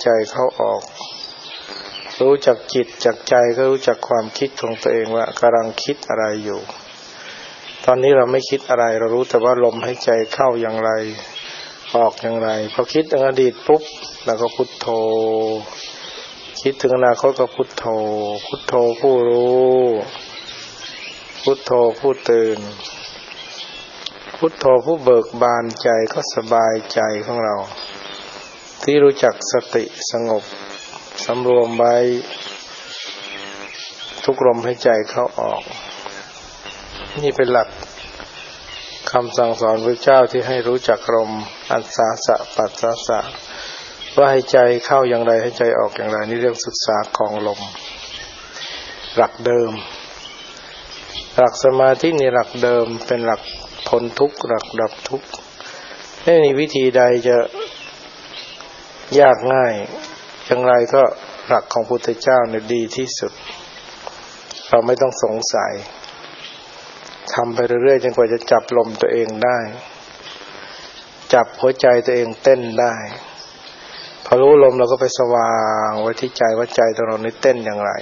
ใจเข้าออกรู้จักจิตจักใจก็รู้จักความคิดของตัวเองว่ากำลังคิดอะไรอยู่ตอนนี้เราไม่คิดอะไรเรารู้แต่ว่าลมหายใจเข้าอย่างไรออกอย่างไรพอคิดถึงอดีตปุ๊บเราก็พุทโธคิดถึงอนาคตก็พุทโธพุทโธผู้รู้พุทโธผู้ตื่นพุทโธผู้เบิกบานใจก็สบายใจของเราที่รู้จักสติสงบสำรวมไว้ทุกลมหายใจเข้าออกนี่เป็นหลักคำสั่งสอนพระเจ้าที่ให้รู้จักลมอัศสะสะปัสสะสะว่าให้ใจเข้าอย่างไรให้ใจออกอย่างไรนี่เรื่องศึกษาของลมหลักเดิมหลักสมาธินี่หลักเดิมเป็นหลักพ้นทุกข์หลักดับทุกข์ไม่มีวิธีใดจะยากง่ายอย่างไรก็หลักของพุทธเจ้าเนี่ยดีที่สุดเราไม่ต้องสงสัยทำไปเรื่อยๆจนกว่าจะจับลมตัวเองได้จับหัวใจตัวเองเต้นได้พอรู้ลมเราก็ไปสว่างไว้ที่ใจว่าใจของเรานี่เต้นอย่างไร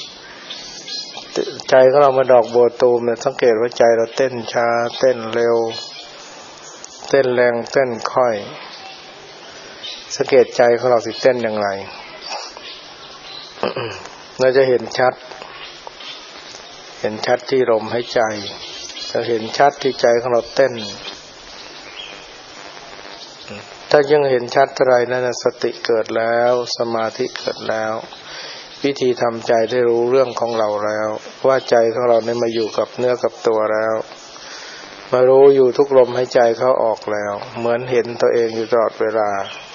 ใจของเรามาดอกบัวตูมเนี่ยสังเกตว่าใจเราเต้นช้าเต้นเร็วเต้นแรงเต้นค่อยสังเกตใจของเราสิเต้นอย่างไร เราจะเห็นชัดที่ลมหายใจเราเห็นชัดที่ใจของเราเต้นถ้ายังเห็นชัดเท่าไรนั่นสติเกิดแล้วสมาธิเกิดแล้ววิธีทำใจได้รู้เรื่องของเราแล้วว่าใจของเราเนี่ยมาอยู่กับเนื้อกับตัวแล้วมารู้อยู่ทุกลมหายใจเข้าออกแล้วเหมือนเห็นตัวเองอยู่ตลอดเวลา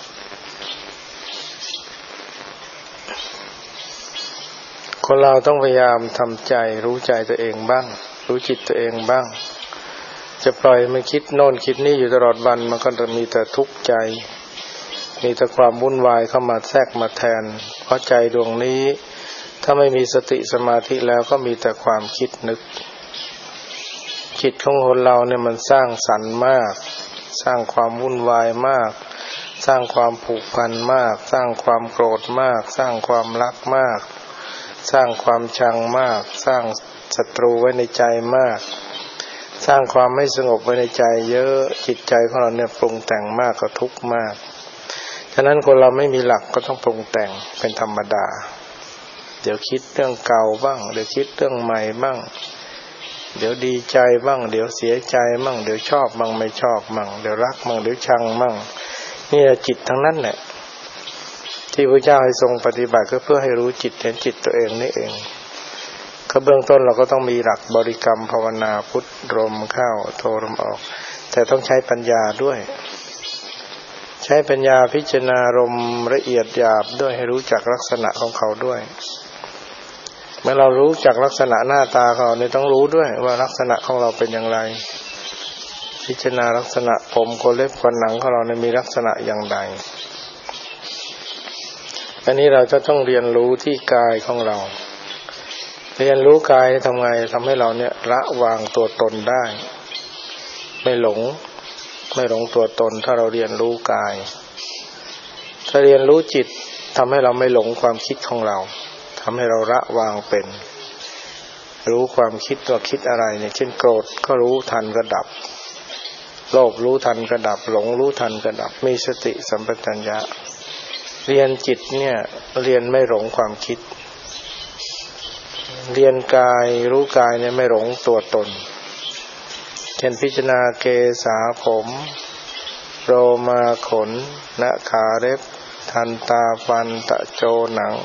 คนเราต้องพยายามทำใจรู้ใจตัวเองบ้างรู้จิตตัวเองบ้างจะปล่อยมันคิดโน่นคิดนี่อยู่ตลอดวันมันก็จะมีแต่ทุกข์ใจมีแต่ความวุ่นวายเข้ามาแทรกมาแทนเพราะใจดวงนี้ถ้าไม่มีสติสมาธิแล้วก็มีแต่ความคิดนึกจิตของคนเราเนี่ยมันสร้างสรรค์มากสร้างความวุ่นวายมากสร้างความผูกพันมากสร้างความโกรธมากสร้างความรักมากสร้างความชังมากสร้างศัตรูไว้ในใจมากสร้างความไม่สงบไว้ในใจเยอะจิตใจของเราเนี่ยปรุงแต่งมากก็ทุกข์มากฉะนั้นคนเราไม่มีหลักก็ต้องปรุงแต่งเป็นธรรมดาเดี๋ยวคิดเรื่องเก่าบ้างเดี๋ยวคิดเรื่องใหม่บ้างเดี๋ยวดีใจบ้างเดี๋ยวเสียใจบ้างเดี๋ยวชอบบ้างไม่ชอบบ้างเดี๋ยวรักบ้างเดี๋ยวชังบ้างนี่จิตทั้งนั้นแหละที่พระเจ้าให้ทรงปฏิบัติก็เพื่อให้รู้จิตเห็นจิตตัวเองนี่เองก็เบื้องต้นเราก็ต้องมีหลักบริกรรมภาวนาพุทลมเข้าโทลมออกแต่ต้องใช้ปัญญาด้วยใช้ปัญญาพิจารณาลมละเอียดหยาบด้วยให้รู้จักลักษณะของเขาด้วยเมื่อเรารู้จักลักษณะหน้าตาเขาเนี่ยต้องรู้ด้วยว่าลักษณะของเราเป็นอย่างไรพิจารณาลักษณะผมขนเล็บขนหนังของเราเนี่ยมีลักษณะอย่างไรอันนี้เราจะต้องเรียนรู้ที่กายของเราเรียนรู้กายทำไงทำให้เราเนี่ยละวางตัวตนได้ไม่หลงตัวตนถ้าเราเรียนรู้กายถ้าเรียนรู้จิตทำให้เราไม่หลงความคิดของเราทำให้เราละวางเป็นรู้ความคิดว่าคิดอะไรเนี่ยเช่นโกรธก็รู้ทันก็ดับโลภรู้ทันก็ดับหลงรู้ทันก็ดับมีสติสัมปชัญญะเรียนจิตเนี่ยเรียนไม่หลงความคิดเรียนกายรู้กายเนี่ยไม่หลงตัวตนเช่นพิจารณาเกสาผมโรมาขนหน้าขาเล็บทันตาฟันตะโจหนัง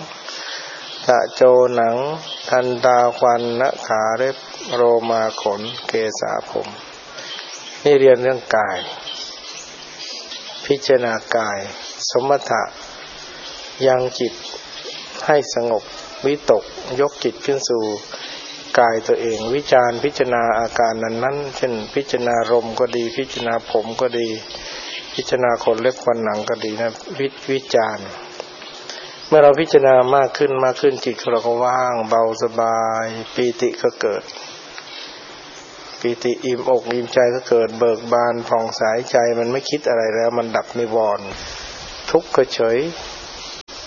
ทันตาฟันหน้าขาเล็บโรมาขนเกสาผมนี่เรียนเรื่องกายพิจารณากายสมถะยังจิตให้สงบวิตกยกจิตขึ้นสู่กายตัวเองวิจารพิจารณาอาการนั้นๆเช่นพิจารณาลมก็ดีพิจารณาผมก็ดีพิจารณาขนเล็บขนหนังก็ดีนะวิจารเมื่อเราพิจารณามากขึ้นจิตของเราก็ว่างเบาสบายปีติก็เกิดปีติอิ่มอกอิ่มใจก็เกิดเบิกบานผ่องใสใจมันไม่คิดอะไรแล้วมันดับนิวรณ์ทุกข์ก็เฉย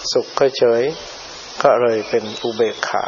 สุขเฉยก็เลยเป็นอุเบกขา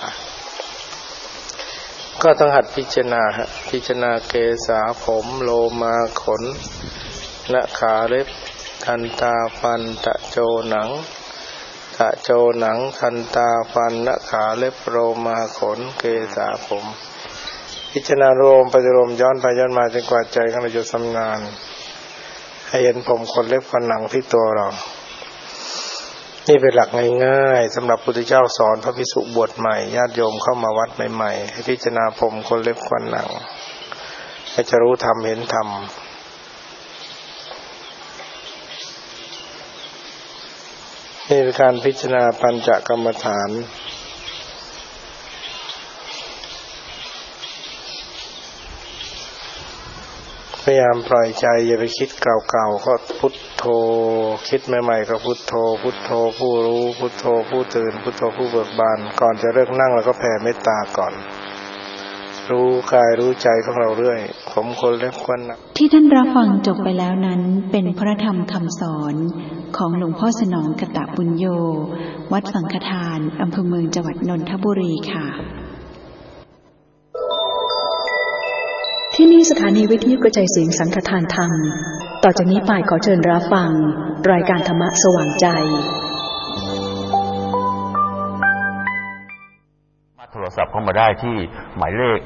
ก็ต้องหัดพิจารณาพิจารณาเกสาผมโลมาขนหน้าขาเล็บทันตาฟันตะโจหนังตะโจหนังทันตาฟันหน้าขาเล็บโลมาขนเกสาผมพิจารณารวมปฏิโลมย้อนไปย้อนมาจนกว่าใจของเราจะชำนาญให้เห็นผมขนเล็บขนหนังที่ตัวเรานี่เป็นหลักง่ายๆสำหรับพุทธเจ้าสอนพระภิกษุบวชใหม่ญาติโยมเข้ามาวัดใหม่ๆให้พิจารณาผมขนเล็บขนหนังให้จะรู้ธรรมเห็นธรรมนี่เป็นการพิจารณาปัญจกรรมฐานพยายามปล่อยใจอย่าไปคิดเก่าๆก็พุทโธคิดใหม่ๆก็พุทโธพุทโธผู้รู้พุทโธผู้ตื่นพุทโธผู้เบิกบานก่อนจะเลิกนั่งเราก็แผ่เมตตาก่อนรู้กายรู้ใจของเราเรื่อยผมคนเล็บขนหนังที่ท่านรับฟังจบไปแล้วนั้นเป็นพระธรรมคำสอนของหลวงพ่อสนองกตปุญโญวัดสังฆทานอำเภอเมืองจังหวัดนนทบุรีค่ะที่นี่สถานีวิทยุกระจายเสียงสังฆทานธรรมต่อจากนี้ไปขอเชิญรับฟังรายการธรรมะสว่างใจโทรศัพท์เข้ามาได้ที่หมายเลข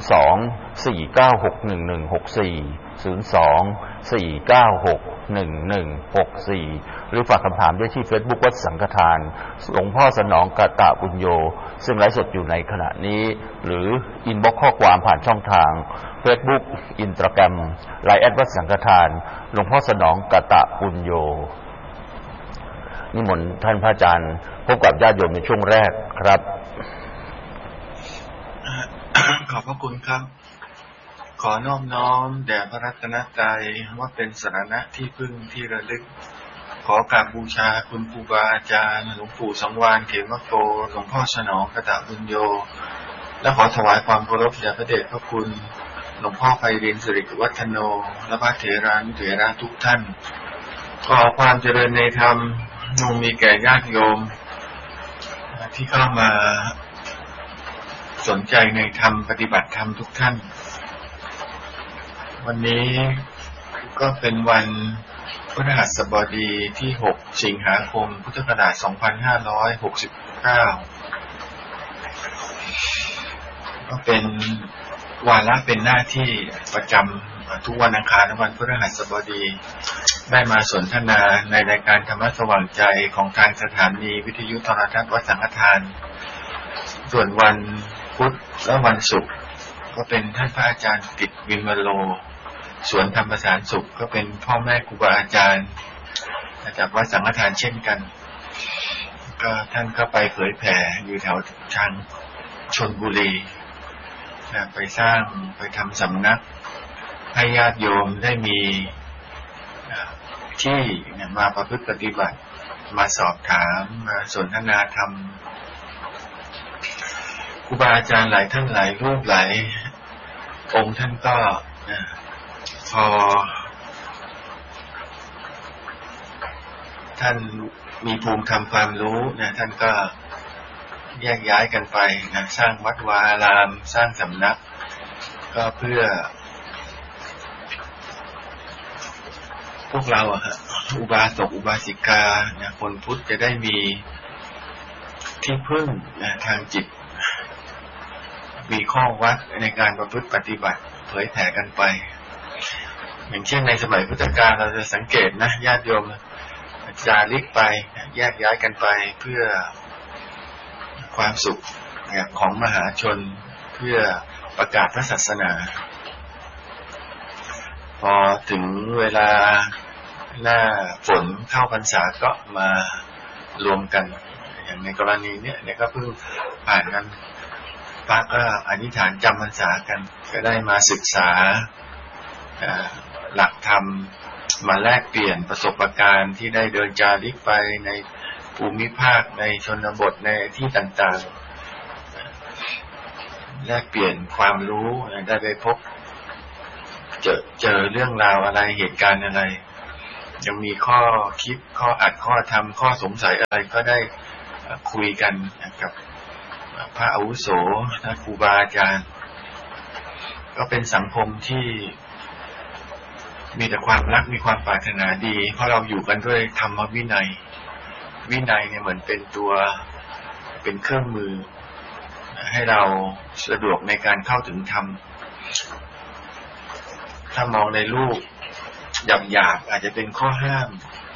02-496-1164 หรือฝากคำถามได้ที่ Facebook วัดสังฆทานหลวงพ่อสนองกตปุญโญซึ่งไลฟ์สดอยู่ในขณะนี้หรืออินบ็อกซ์ข้อความผ่านช่องทาง Facebook Instagram ไลน์แอดวัดสังฆทานหลวงพ่อสนองกตปุญโญนิมนต์ท่านพระอาจารย์พบกับญาติโยมในช่วงแรกครับขอบพระคุณครับขอนอบน้อมแด่พระรัตนตรัยว่าเป็นสรณะที่พึ่งที่ระลึกขอกราบบูชาคุณครูบาอาจารย์หลวงปู่สังวาลเขมโกหลวงพ่อสนองกตปุญโญและขอถวายความเคารพแด่พระเดชพระคุณหลวงพ่อไพรินทร์สิริวัฒโนและพระเถรานุเถระทุกท่านขอความเจริญในธรรมจงมีแก่ญาติโยมที่เข้ามาสนใจในธรรมปฏิบัติธรรมทุกท่านวันนี้ก็เป็นวันพฤหัสบดีที่6สิงหาคมพุทธศักราช2569ก็เป็นวาระเป็นหน้าที่ประจำทุกวันอังคารและวันพฤหัสบดีได้มาสนทนาในรายการธรรมะสว่างใจของทางสถานีวิทยุโทรทัศน์วัดสังฆทานส่วนวันพุธและวันศุกร์ก็เป็นท่านพระอาจารย์กิตวิมโลสวนธรรมสารสุขก็เป็นพ่อแม่ครูบาอาจารย์จากวัดสังฆทานเช่นกันก็ท่านก็ไปเผยแผ่อยู่แถวทางชลบุรีไปสร้างไปทำสำนักให้ญาติโยมได้มีที่มาประพฤติปฏิบัติมาสอบถามมาสนทนาธรรมครูบาอาจารย์หลายท่านหลายรูปหลายองค์ท่านก็พอท่านมีภูมิธรรมความรู้ท่านก็แยกย้ายกันไปสร้างวัดวาอารามสร้างสำนักก็เพื่อพวกเราอุบาสกอุบาสิกาคนพุทธจะได้มีที่พึ่งทางจิตมีข้อวัดในการประพฤติปฏิบัติเผยแผ่กันไปอย่างเช่นในสมัยพุทธกาลเราจะสังเกตนะญาติโยมจาริกไปแยกย้ายกันไปเพื่อความสุขของมหาชนเพื่อประกาศพระศาสนาพอถึงเวลาหน้าฝนเข้าพรรษาก็มารวมกันอย่างในกรณีนี้เนี่ยก็เพิ่งผ่านกันพระก็อธิษฐานจำพรรษากันก็ได้มาศึกษาหลักธรรมมาแลกเปลี่ยนประสบการณ์ที่ได้เดินจาริกไปในภูมิภาคในชนบทในที่ต่างๆแลกเปลี่ยนความรู้ได้ไปพบเจอเรื่องราวอะไรเหตุการณ์อะไรยังมีข้อคิดข้ออัดข้อทำข้อสงสัยอะไรก็ได้คุยกันกับพระอาวุโสนะครูบาอาจารย์ก็เป็นสังคมที่มีแต่ความรักมีความปรารถนาดีเพราะเราอยู่กันด้วยธรรมวินัยเนี่ยเหมือนเป็นตัวเป็นเครื่องมือให้เราสะดวกในการเข้าถึงธรรมถ้ามองในรูปหยาบๆอาจจะเป็นข้อห้าม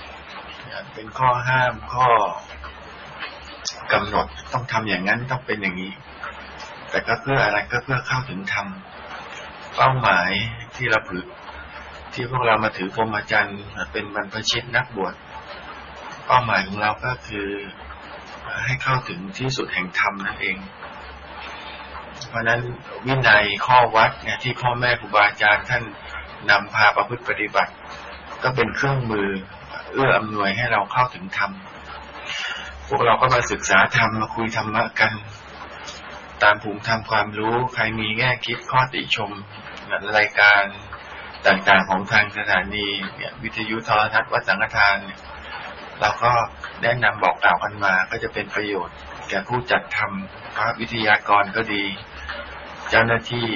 ข้อกำหนดต้องทำอย่างนั้นต้องเป็นอย่างนี้แต่ก็เพื่ออะไรก็เพื่อเข้าถึงธรรมเป้าหมายที่เราที่พวกเรามาถือพรหมจรรย์เป็นบรรพชิตนักบวชเป้าหมายของเราก็คือให้เข้าถึงที่สุดแห่งธรรมนั่นเองเพราะนั้นวินัยข้อวัดเนี่ยที่พ่อแม่ครูบาอาจารย์ท่านนำพาประพฤติปฏิบัติก็เป็นเครื่องมือเอื้ออำนวยให้เราเข้าถึงธรรมพวกเราก็มาศึกษาธรรมมาคุยธรรมะกันตามภูมิธรรมความรู้ใครมีแง่คิดข้อติชมรายการต่างๆของทางสถานีเนี่ยวิทยุโทรทัศน์วัดสังฆทานเนี่ยเราก็แนะนำบอกกล่าวกันมาก็จะเป็นประโยชน์แก่ผู้จัดทำพระวิทยากรก็ดีเจ้าหน้าที่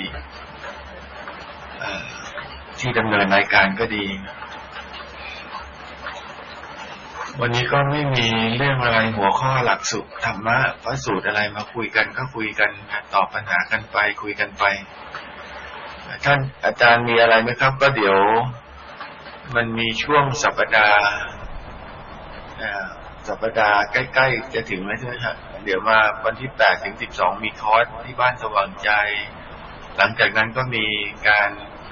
ที่ดำเนินรายการก็ดีวันนี้ก็ไม่มีเรื่องอะไรหัวข้อหลักสูตรธรรมะพระสูตรอะไรมาคุยกันก็คุยกันตอบปัญหากันไปคุยกันไปท่านอาจารย์มีอะไรไหมครับก็เดี๋ยวมันมีช่วงสัปดาห์ใกล้ๆจะถึงแล้วใช่ไหมครับเดี๋ยวมาวันที่8 ถึง 12มีคอร์สที่บ้านสว่างใจหลังจากนั้นก็มีการ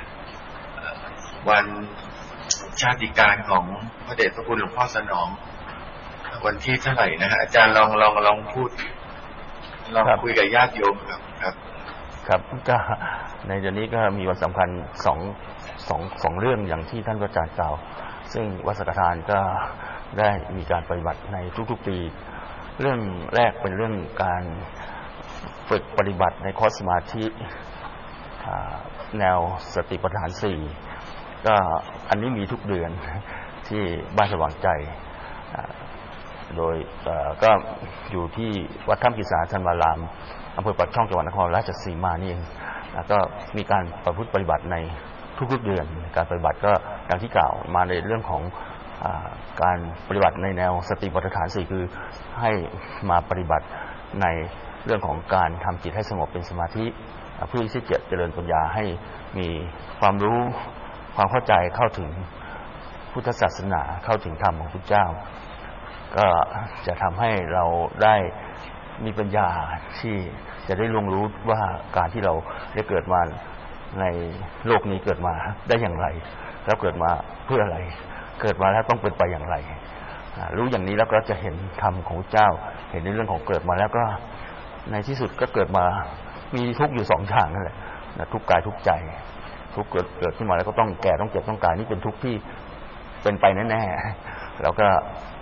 วันชาติการของพระเดชพระคุณหลวงพ่อสนองวันที่เท่าไหร่นะฮะอาจารย์ลองพูดลองคุยกับญาติโยมครับก็ในเดือนนี้ก็มีวันสำคัญสองเรื่องอย่างที่ท่านอาจารย์กล่าวซึ่งวัดสังฆทานก็ได้มีการปฏิบัติในทุกๆปีเรื่องแรกเป็นเรื่องการฝึกปฏิบัติในคอร์สสมาธิแนวสติปัฏฐาน4ก็อันนี้มีทุกเดือนที่บ้านสว่างใจโดยก็อยู่ที่วัดถ้ำกิษณาธันวารามอำเภอปากช่องจังหวัดนครราชสีมานี่เองก็มีการประพฤติปฏิบัติในทุกๆเดือนการปฏิบัติก็อย่างที่กล่าวมาในเรื่องของการปฏิบัติในแนวสติปัฏฐาน4คือให้มาปฏิบัติในเรื่องของการทำจิตให้สงบเป็นสมาธิเพื่อที่จะเจริญปัญญาให้มีความรู้ความเข้าใจเข้าถึงพุทธศาสนาเข้าถึงธรรมของพุทธเจ้าก็จะทำให้เราได้มีปัญญาที่จะได้ล่วงรู้ว่าการที่เราได้เกิดมาในโลกนี้เกิดมาได้อย่างไรแล้วเกิดมาเพื่ออะไรเกิดมาแล้วต้องเป็นไปอย่างไรรู้อย่างนี้แล้วก็จะเห็นธรรมของเจ้าเห็นในเรื่องของเกิดมาแล้วก็ในที่สุดก็เกิดมามีทุกข์อยู่2อย่างนั่นแหละทุกข์กายทุกข์ใจทุกข์เกิดขึ้นมาแล้วก็ต้องแก่ต้องเจ็บต้องตายนี่เป็นทุกข์ที่เป็นไปแน่ๆแล้วก็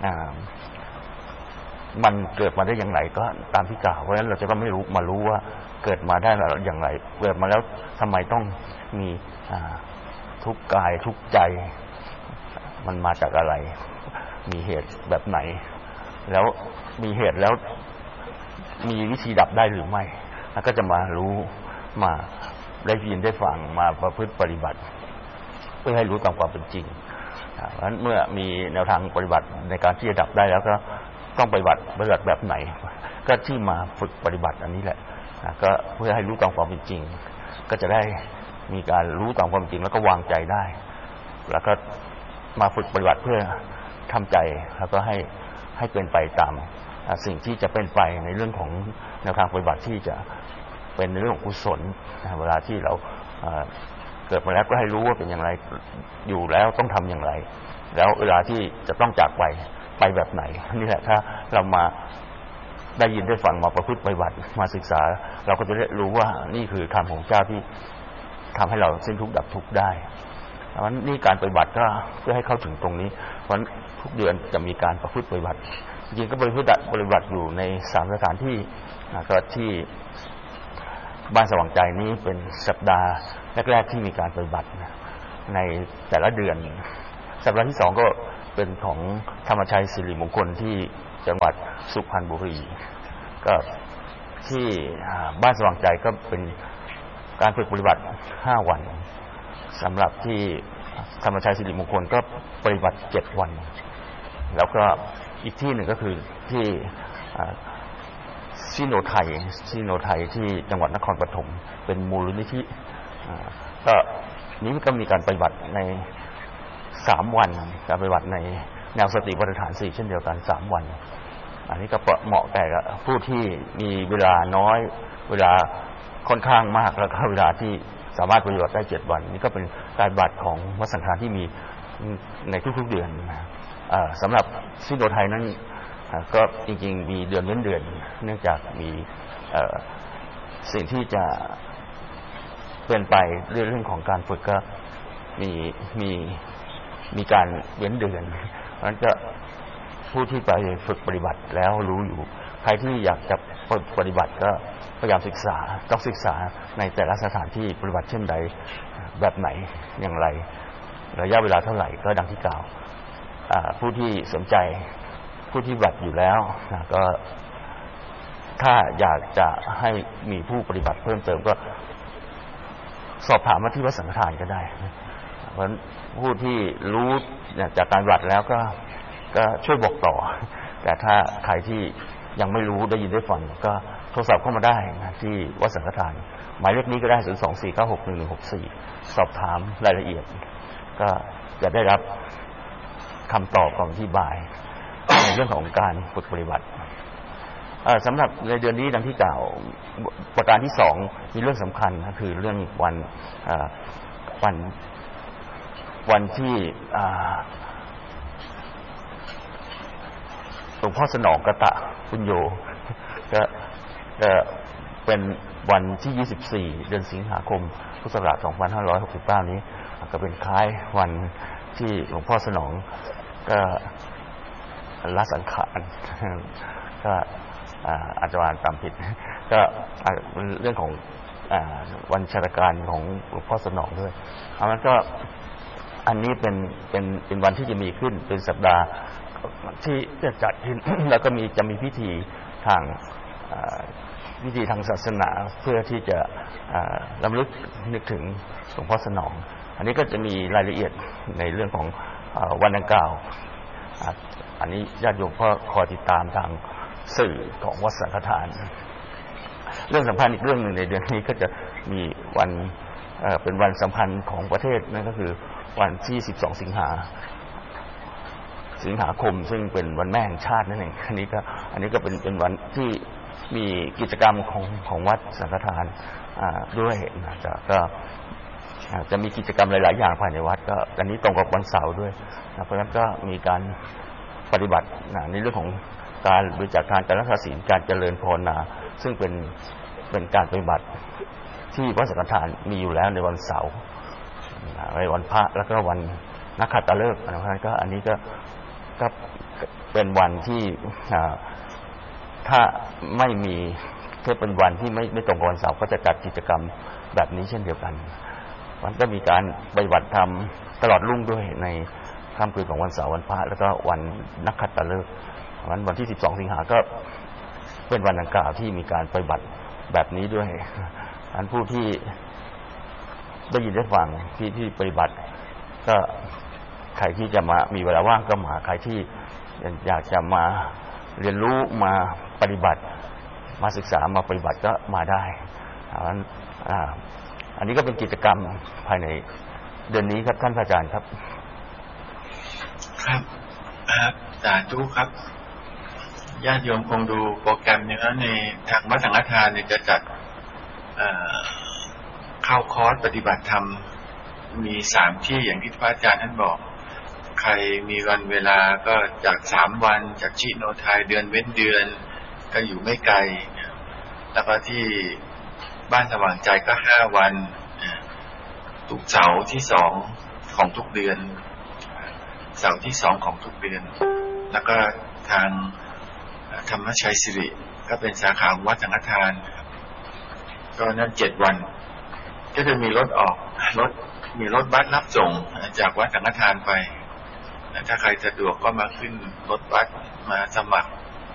มันเกิดมาได้อย่างไรก็ตามที่กล่าวเพราะฉะนั้นเราจะต้องไม่รู้มารู้ว่าเกิดมาได้อย่างไรเกิดมาแล้วทำไมต้องมีทุกข์กายทุกข์ใจมันมาจากอะไรมีเหตุแบบไหนแล้วมีเหตุแล้วมีวิธีดับได้หรือไม่แล้วก็จะมารู้มาได้ยินได้ฟังมาประพฤติปฏิบัติเพื่อให้รู้ตามความเป็นจริงเพราะฉะนั้นเมื่อมีแนวทางปฏิบัติในการที่จะดับได้แล้วก็ต้องปฏิบัติแบบไหนก็ที่มาฝึกปฏิบัติอันนี้แหละก็เพื่อให้รู้ตามความเป็นจริงก็จะได้มีการรู้ตามความจริงแล้วก็วางใจได้แล้วก็มาฝึกปฏิบัติเพื่อทำใจแล้วก็ให้เป็นไปตามสิ่งที่จะเป็นไปในเรื่องของแนวทางปฏิบัติที่จะเป็นในเรื่องของกุศลเวลาที่เราเกิดมาแล้วก็ให้รู้ว่าเป็นอย่างไรอยู่แล้วต้องทำอย่างไรแล้วเวลาที่จะต้องจากไปแบบไหนนี่แหละถ้าเรามาได้ยินได้ฟังมาประพฤติปฏิบัติมาศึกษาเราก็จะได้รู้ว่านี่คือธรรมของเจ้าที่ทำให้เราสิ้นทุกข์ดับทุกข์ได้เพราะฉะนั้นนี่การปฏิบัติก็เพื่อให้เข้าถึงตรงนี้เพราะฉะนั้นทุกเดือนจะมีการประพฤติปฏิบัติจริงๆก็ปฏิบัติอยู่ใน3สถานที่ก็ที่บ้านสว่างใจนี้เป็นสัปดาห์แรกๆที่มีการปฏิบัติในแต่ละเดือนสัปดาห์ที่2ก็เป็นของธรรมชัยสิริมงคลที่จังหวัดสุพรรณบุรีก็ที่บ้านสว่างใจก็เป็นการฝึกปฏิบัติ5วันสำหรับที่ธรรมชัยสิริมงคลก็ปฏิบัติ7วันแล้วก็อีกที่หนึ่งก็คือที่ซิโนไทยที่จังหวัดนครปฐมเป็นมูลนิธิก็นี้ก็มีการปฏิบัติใน3วันการปฏิบัติในแนวสติปัฏฐาน4เช่นเดียวกัน3วันอันนี้ก็เหมาะแก่ผู้ที่มีเวลาน้อยเวลาค่อนข้างมากแล้วก็เวลาที่สามารถปฏิบัติได้7วันนี้ก็เป็นการปฏิบัติของวัดสังฆทานที่มีในทุกๆเดือนสำหรับซิโนไทยนั้นก็จริงๆมีเดือนเว้นเดือนเนื่องจากมีสิ่งที่จะเป็นไปเรื่องของการฝึกก็มีการเว้นเดือนเพราะฉะนั้นก็ผู้ที่ไปฝึกปฏิบัติแล้วรู้อยู่ใครที่อยากจะปฏิบัติก็พยายามศึกษาต้องศึกษาในแต่ละสถานที่ปฏิบัติเช่นใดแบบไหนอย่างไรระยะเวลาเท่าไหร่ก็ดังที่กล่าวผู้ที่สนใจผู้ที่ปฏิบัติอยู่แล้วก็ถ้าอยากจะให้มีผู้ปฏิบัติเพิ่มเติมก็สอบถามมาที่วัดสังฆทานก็ได้เพราะฉะนั้นผู้ที่รู้จากการปฏิบัติแล้วก็ช่วยบอกต่อแต่ถ้าใครที่ยังไม่รู้ได้ยินได้ฟังก็โทรศัพท์เข้ามาได้ที่วัดสังฆทานหมายเลขนี้ก็ได้024961164สอบถามรายละเอียดก็จะได้รับคำตอบคำอธิบายในเรื่องของการฝึกปฏิบัติสำหรับในเดือนนี้ดังที่กล่าวประการที่2มีเรื่องสำคัญก็คือเรื่องวันที่หลวงพ่อสนองกตปุญโญก็เป็นวันที่24เดือนสิงหาคมพุทธศักราช2569นี้ก็เป็นคล้ายวันที่หลวงพ่อสนองก็ละสังขารก็อาจจะอ่านตามผิดก็เรื่องของวันชาตการของหลวงพ่อสนองด้วยแล้วก็อันนี้เป็นวันที่จะมีขึ้นเป็นสัปดาห์ที่จะจัดขึ้น แล้วก็จะมีพิธีทางศาสนาเพื่อที่จะรำลึกนึกถึงหลวงพ่อสนองอันนี้ก็จะมีรายละเอียดในเรื่องของวันดังกล่าวอันนี้ญาติโยมก็คอยติดตามทางสื่อของวัดสังฆทานเรื่องสำคัญอีกเรื่องหนึ่งในเดือนนี้ก็จะมีวันเป็นวันสำคัญของประเทศนั่นก็คือวันที่12สิงหาคมซึ่งเป็นวันแม่แห่งชาตินั่นเองอันนี้ก็เป็นวันที่มีกิจกรรมของวัดสังฆทานด้วยก็จะมีกิจกรรมหลายๆอย่างภายในวัดก็อันนี้ตรงกับวันเสาร์ด้วยเพราะฉะนั้นก็มีการปฏิบัติในเรื่องของการบริจาคทานการรักษาศีลการเจริญภาวนาซึ่งเป็นการปฏิบัติที่วัดสังฆทานมีอยู่แล้วในวันเสาร์ในวันพระแล้วก็วันนักขัตฤกษ์เพราะฉะนั้นก็อันนี้ก็เป็นวันที่ถ้าไม่มีถ้าเป็นวันที่ไม่ตรงกับวันเสาร์ก็จะจัดกิจกรรมแบบนี้เช่นเดียวกันมันก็มีการปฏิบัติธรรมตลอดรุ่งด้วยในค่ำคืนของวันเสาร์วันพระแล้วก็วันนักขัตฤกษ์วันที่12สิงหาก็เป็นวันดังกล่าวที่มีการปฏิบัติแบบนี้ด้วยอันผู้ที่ได้ยินได้ฟังที่ปฏิบัติก็ใครที่จะมามีเวลาว่างก็มาใครที่อยากจะมาเรียนรู้มาปฏิบัติมาศึกษามาปฏิบัติก็มาได้อันนี้ก็เป็นกิจกรรมภายในเดือนนี้ครับท่านอาจารย์ครับครับสาธุครับญาติโยมคงดูโปรแกรมนี้แล้วในทางวัดสังฆทานเนี่ยจะจัดเข้าคอร์สปฏิบัติธรรมมี3ที่อย่างที่พระอาจารย์ท่านบอกใครมีวันเวลาก็จาก3วันจากชิโนไทยเดือนเว้นเดือนก็อยู่ไม่ไกลแล้วก็ที่บ้านสว่างใจก็5วันทุกเสาร์ที่2ของทุกเดือนเสาร์ที่2ของทุกเดือนแล้วก็ทางธรรมชัยสิริก็เป็นสาขาวัดสังฆทานก็นั้น7วันก็จะมีรถออกมีรถบัสรับส่งจากวัดสังฆทานไปถ้าใครสะดวกก็มาขึ้นรถบัสมาสมัคร